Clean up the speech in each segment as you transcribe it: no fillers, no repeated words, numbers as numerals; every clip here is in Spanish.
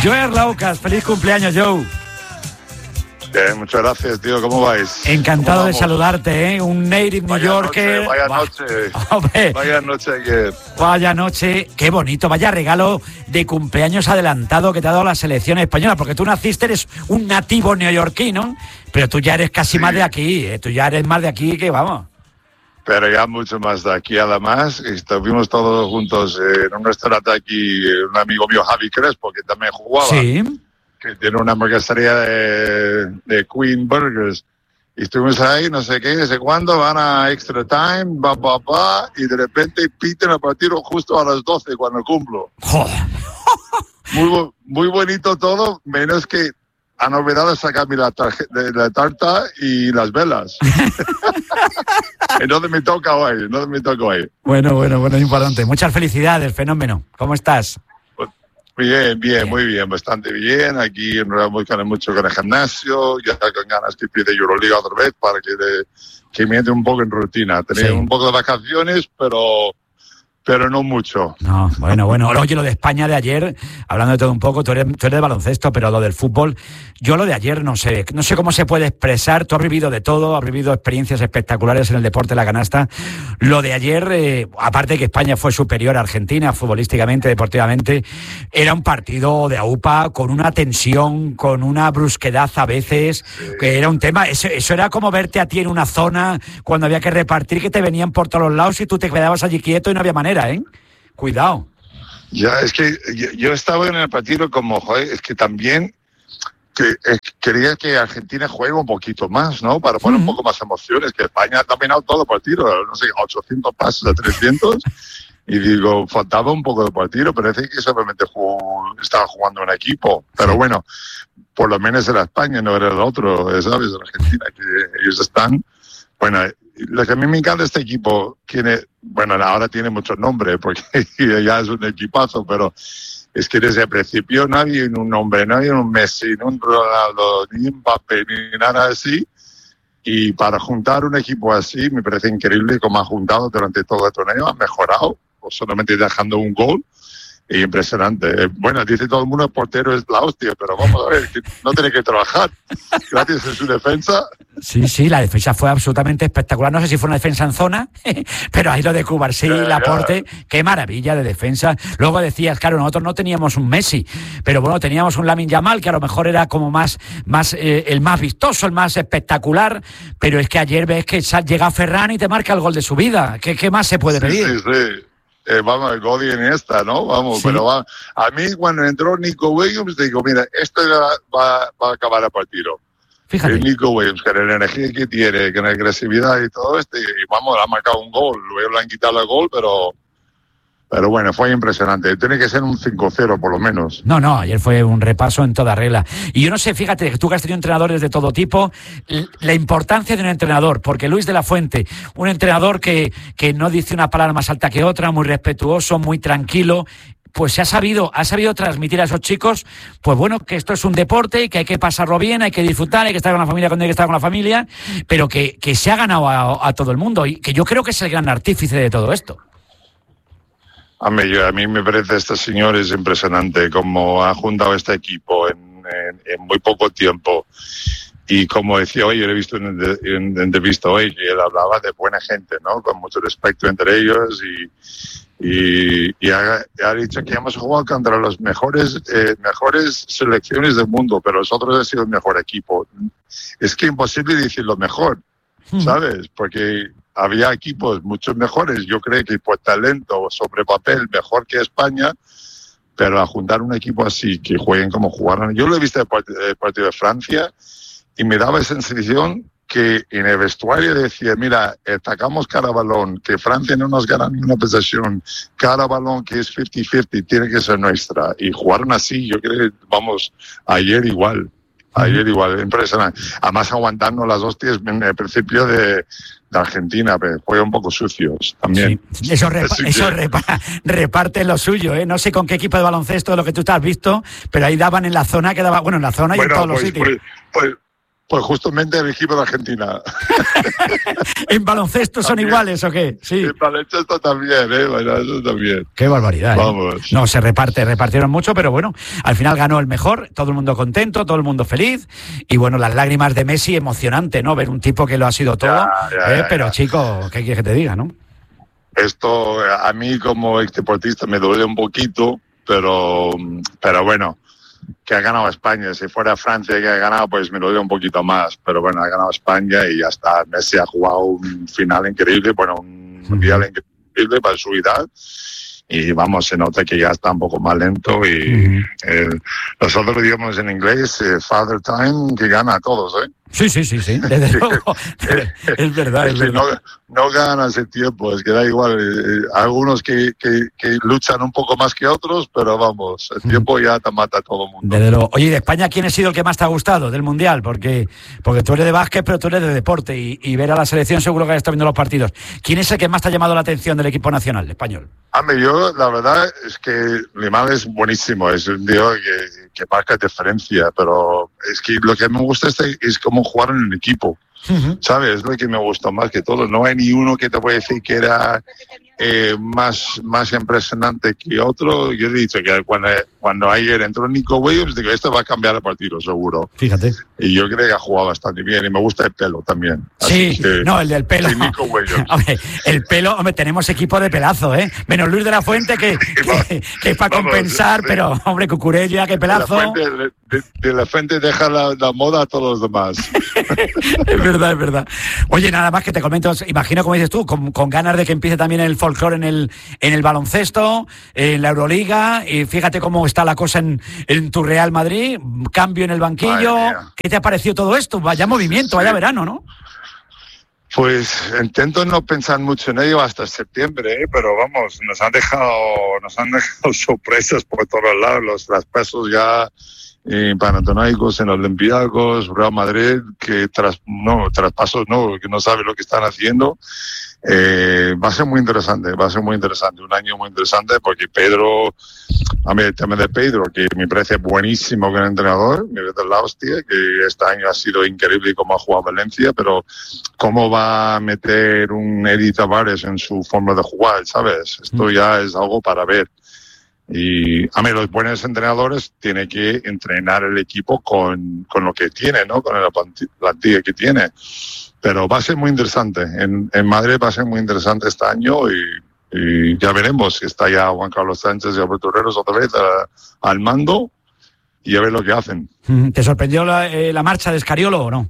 Joe Arlaucas, feliz cumpleaños, Joe. Muchas gracias, tío. ¿Cómo vais? Encantado de saludarte, ¿eh? Un native New Yorker. Vaya noche ayer. Vaya noche, qué bonito, vaya regalo de cumpleaños adelantado que te ha dado la selección española, porque tú naciste, eres un nativo neoyorquino, pero tú ya eres casi más de aquí, tú ya eres más de aquí que vamos. Pero ya mucho más de aquí, además. Estuvimos todos juntos en un restaurante aquí, un amigo mío, Javi Crespo, que también jugaba. Sí. Que tiene una hamburguesería de Queen Burgers. Y estuvimos ahí, no sé qué, no sé cuándo, van a extra time, y de repente piten el partido justo a las 12 cuando cumplo. Muy bonito todo, menos que han olvidado sacarme la tarta y las velas. Entonces me toca hoy. Bueno, importante. Muchas felicidades, fenómeno. ¿Cómo estás? Bien, muy bien, bastante bien. Aquí en realidad buscan mucho con el gimnasio, ya con ganas que pide Euroliga otra vez para que me entre un poco en rutina. Tenía un poco de vacaciones, pero no mucho. No, bueno. Oye, lo de España de ayer, hablando de todo un poco, tú eres de baloncesto, pero lo del fútbol, yo lo de ayer no sé cómo se puede expresar. Tú has vivido de todo, has vivido experiencias espectaculares en el deporte de la canasta. Lo de ayer, aparte de que España fue superior a Argentina futbolísticamente, deportivamente, era un partido de AUPA con una tensión, con una brusquedad a veces, que era un tema, eso era como verte a ti en una zona cuando había que repartir, que te venían por todos los lados y tú te quedabas allí quieto y no había manera. Cuidado. Ya, es que yo estaba en el partido como, es que también quería que Argentina juegue un poquito más, ¿no? Para poner un poco más emociones, que España ha dominado todo el partido, no sé, 800 pases a 300, y digo, faltaba un poco de partido, parece que solamente estaba jugando un equipo, pero bueno, por lo menos era España, no era el otro, ¿sabes? En Argentina, que ellos están, bueno. Lo que a mí me encanta este equipo ahora tiene mucho nombre porque ya es un equipazo, pero es que desde el principio no había un nombre, no había un Messi, ni un Ronaldo, ni un Mbappé, ni nada así. Y para juntar un equipo así me parece increíble cómo ha juntado durante todo el torneo, ha mejorado, solamente dejando un gol. Y impresionante. Bueno, dice todo el mundo, el portero es la hostia, pero vamos a ver, que no tiene que trabajar. Gracias a su defensa. Sí, la defensa fue absolutamente espectacular. No sé si fue una defensa en zona, pero ahí lo de Cubarsí, Laporte, qué maravilla de defensa. Luego decías, claro, nosotros no teníamos un Messi, pero bueno, teníamos un Lamine Yamal, que a lo mejor era como más el más vistoso, el más espectacular, pero es que ayer ves que llega Ferran y te marca el gol de su vida. ¿Qué más se puede pedir? Sí. Vamos, el gol y Iniesta, ¿no? Vamos, sí. Pero a mí cuando entró Nico Williams, digo, mira, esto va a acabar el partido. Fíjate. Nico Williams, con la energía que tiene, con la agresividad y todo y vamos, ha marcado un gol. Luego le han quitado el gol, pero bueno, fue impresionante. Tiene que ser un 5-0 por lo menos. No, ayer fue un repaso en toda regla. Y yo no sé, fíjate, tú que has tenido entrenadores de todo tipo, la importancia de un entrenador, porque Luis de la Fuente, un entrenador que no dice una palabra más alta que otra, muy respetuoso, muy tranquilo, pues ha sabido transmitir a esos chicos, pues bueno, que esto es un deporte, que hay que pasarlo bien, hay que disfrutar, hay que estar con la familia cuando hay que estar con la familia, pero que se ha ganado a todo el mundo y que yo creo que es el gran artífice de todo esto. A mí me parece este señor es impresionante cómo ha juntado este equipo en muy poco tiempo. Y como decía hoy, yo lo he visto en entrevista hoy, que él hablaba de buena gente, ¿no? Con mucho respeto entre ellos y ha dicho que hemos jugado contra los mejores selecciones del mundo, pero nosotros hemos sido el mejor equipo. Es que imposible decir lo mejor, ¿sabes? Porque había equipos mucho mejores, yo creo que por talento sobre papel mejor que España, pero a juntar un equipo así, que jueguen como jugaron. Yo lo he visto el partido de Francia y me daba esa sensación que en el vestuario decía, mira, atacamos cada balón, que Francia no nos gana ninguna posesión, cada balón que es 50-50 tiene que ser nuestra. Y jugaron así, yo creo que vamos, ayer igual, impresionante. Además aguantando las hostias en el principio de Argentina, pero juegan un poco sucios también. Sí, eso reparte lo suyo, ¿eh? No sé con qué equipo de baloncesto de lo que tú te has visto, pero ahí daban en la zona, en la zona y en todos los sitios. Pues justamente el equipo de Argentina. ¿En baloncesto son iguales o qué? Sí. En baloncesto también, bueno, eso también. Qué barbaridad. Vamos. No, repartieron mucho, pero bueno, al final ganó el mejor, todo el mundo contento, todo el mundo feliz, y bueno, las lágrimas de Messi, emocionante, ¿no? Ver un tipo que lo ha sido todo, pero chico, ¿qué quieres que te diga, no? Esto a mí como exdeportista me duele un poquito, pero bueno, que ha ganado España. Si fuera Francia que ha ganado, pues me duele un poquito más. Pero bueno, ha ganado España y ya está. Messi ha jugado un final increíble, bueno, un mundial increíble para su edad. Y vamos, se nota que ya está un poco más lento y nosotros digamos en inglés, Father Time, que gana a todos, ¿eh? Sí, desde luego. Es verdad. No gana ese tiempo, es que da igual. Algunos que luchan un poco más que otros, pero vamos, el tiempo ya te mata a todo el mundo. Desde luego. Oye, ¿de España quién ha sido el que más te ha gustado del Mundial? Porque tú eres de básquet, pero tú eres de deporte y ver a la selección seguro que has estado viendo los partidos. ¿Quién es el que más te ha llamado la atención del equipo nacional español? Yo la verdad es que Limal es buenísimo, es un tío que marca diferencia, pero es que lo que me gusta es cómo jugar en el equipo, ¿sabes? Es lo que me gustó más que todo. No hay ni uno que te pueda decir que era más impresionante que otro. Yo he dicho que cuando ayer entró Nico Williams, digo, esto va a cambiar el partido, seguro. Fíjate. Y yo creo que ha jugado bastante bien y me gusta el pelo también. Sí, el del pelo. Sí, Nico Williams. Hombre, el pelo, tenemos equipo de pelazo, ¿eh? Menos Luis de la Fuente que es para compensar, sí. Pero, hombre, Cucurella, qué pelazo. De la Fuente deja la moda a todos los demás. Es verdad. Oye, nada más que te comento, imagino, como dices tú, con ganas de que empiece también el folclore en el baloncesto, en la Euroliga, y fíjate cómo está la cosa en tu Real Madrid, cambio en el banquillo. ¿Qué te ha parecido todo esto? Vaya movimiento, vaya verano, ¿no? Pues intento no pensar mucho en ello hasta septiembre, pero vamos, nos han dejado sorpresas por todos lados, los traspasos ya Panathinaikos, en Olympiacos, Real Madrid, que traspasos que no sabe lo que están haciendo. Va a ser muy interesante, un año muy interesante porque Pedro, a mí el tema de Pedro, que me parece buenísimo como entrenador, me parece la hostia, que este año ha sido increíble como ha jugado Valencia, pero cómo va a meter un Eddie Tavares en su forma de jugar, ¿sabes? Esto ya es algo para ver. Y a mí los buenos entrenadores tienen que entrenar el equipo con lo que tiene, ¿no? Con la plantilla que tiene. Pero va a ser muy interesante. En Madrid va a ser muy interesante este año y ya veremos. Está ya Juan Carlos Sánchez y Alberto Herreros otra vez al mando y a ver lo que hacen. ¿Te sorprendió la marcha de Scariolo o no?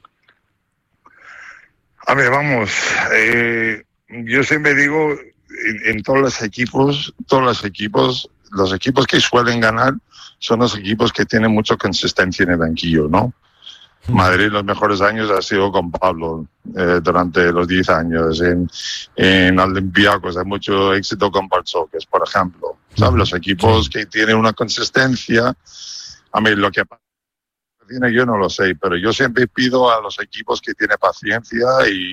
A ver, vamos. Yo siempre digo, en todos los equipos, los equipos que suelen ganar son los equipos que tienen mucha consistencia en el banquillo, ¿no? Madrid los mejores años ha sido con Pablo durante los 10 años. En Olympiacos hay mucho éxito con Bartzokes, por ejemplo. ¿Sabes? Los equipos que tienen una consistencia, a mí lo que tiene yo no lo sé, pero yo siempre pido a los equipos que tienen paciencia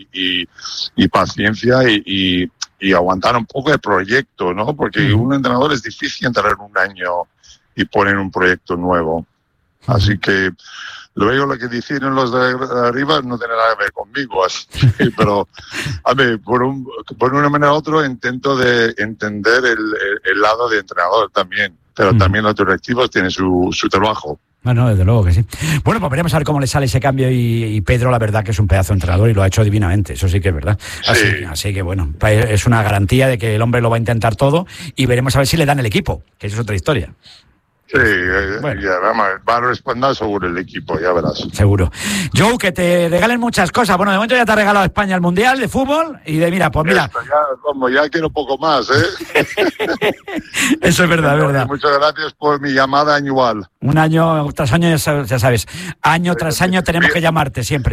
y aguantar un poco el proyecto, ¿no? Porque un entrenador es difícil entrar un año y poner un proyecto nuevo. Así que luego lo que dicen los de arriba no tiene nada que ver conmigo, así que, pero a ver, por una manera u otra intento de entender el lado de entrenador también, pero también los directivos tienen su trabajo. Bueno, desde luego que sí. Bueno, pues veremos a ver cómo le sale ese cambio y Pedro, la verdad que es un pedazo de entrenador y lo ha hecho divinamente, eso sí que es verdad. Así que bueno, es una garantía de que el hombre lo va a intentar todo y veremos a ver si le dan el equipo, que eso es otra historia. Sí, bueno. Ya, vamos, va a responder seguro el equipo, ya verás. Seguro. Joe, que te regalen muchas cosas. Bueno, de momento ya te ha regalado España el Mundial de fútbol y mira. Ya quiero poco más, ¿eh? Eso es verdad, es verdad. Muchas gracias por mi llamada anual. Un año tras año, ya sabes. Año tras año tenemos que llamarte siempre.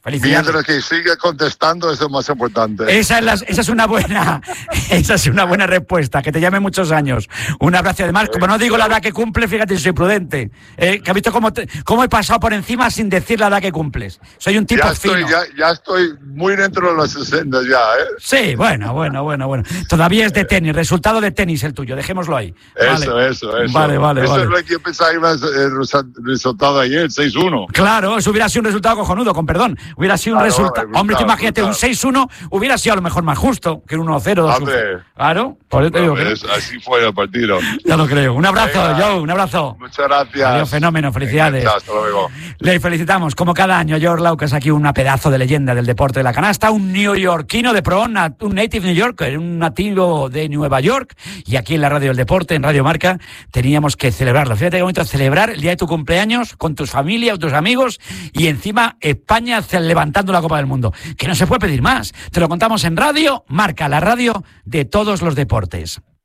Felicidades. Mientras que siga contestando, eso es más importante. Esa es una buena respuesta, que te llame muchos años. Un abrazo. Además, como no digo la edad que cumple, fíjate, soy prudente. Que has visto cómo he pasado por encima sin decir la edad que cumples. Soy un tipo fino. Ya estoy muy dentro de los 60 ya, ¿eh? Sí, bueno. Todavía es de tenis, resultado de tenis el tuyo, dejémoslo ahí. Eso. Vale. Eso es lo que yo pensaba que iba a resultado ayer, 6-1. Claro, eso hubiera sido un resultado cojonudo, con perdón. Hubiera sido un resultado. Hombre, tú imagínate, un 6-1 hubiera sido a lo mejor más justo que un 1-0. Claro, por eso te digo. Así fue el partido. Ya lo creo. Un abrazo, Joe, un abrazo. Muchas gracias. Adiós, fenómeno, felicidades. Venga, hasta luego. Le felicitamos, como cada año, George Lau, que es aquí una pedazo de leyenda del deporte de la canasta, un neoyorquino de pro, un native New Yorker, un nativo de Nueva York, y aquí en la Radio del Deporte, en Radio Marca, teníamos que celebrarlo. Fíjate qué bonito celebrar el día de tu cumpleaños con tus familia o tus amigos, y encima España levantando la Copa del Mundo. Que no se puede pedir más. Te lo contamos en Radio Marca, la radio de todos los deportes.